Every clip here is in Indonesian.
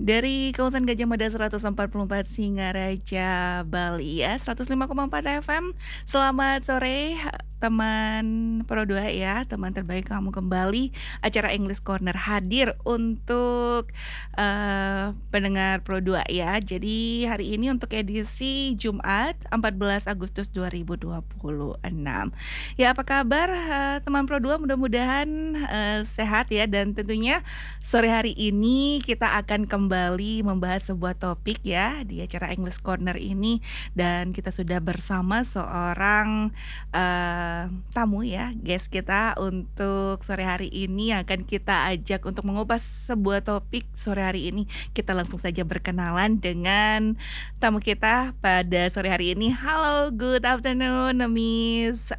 Dari kawasan Gajah Mada 144 Singaraja, Bali ya, 105,4 FM. Selamat sore teman Pro 2 ya, teman terbaik kamu kembali. Acara English Corner hadir untuk pendengar Pro 2 ya. Jadi hari ini untuk edisi Jumat 14 Agustus 2026. Ya, apa kabar teman Pro 2? Mudah-mudahan sehat ya, dan tentunya sore hari ini kita akan kembali membahas sebuah topik ya di acara English Corner ini, dan kita sudah bersama seorang tamu ya, guest kita untuk sore hari ini akan kita ajak untuk mengupas sebuah topik sore hari ini. Kita langsung saja berkenalan dengan tamu kita pada sore hari ini. Halo, good afternoon, Miss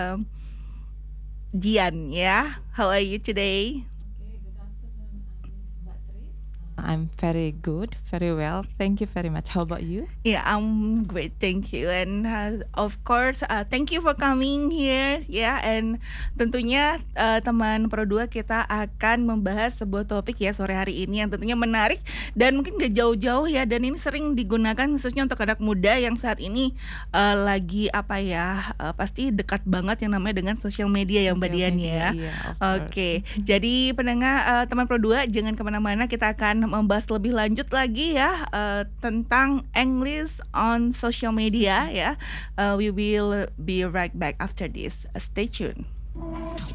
Jian ya. How are you today? Okay, good afternoon, Mbak Tris. I'm very good, very well. Thank you very much. How about you? Yeah, I'm great, thank you. And of course, thank you for coming here. Ya, and tentunya teman Pro 2 kita akan membahas sebuah topik ya sore hari ini yang tentunya menarik dan mungkin gak jauh-jauh ya. Dan ini sering digunakan khususnya untuk anak muda yang saat ini lagi pasti dekat banget yang namanya dengan sosial media ya, Mbak Dian ya. Oke, jadi pendengar teman Pro 2 jangan kemana-mana, kita akan membahas lebih lanjut lagi ya tentang English on social media ya. We will be right back after this. Stay tuned.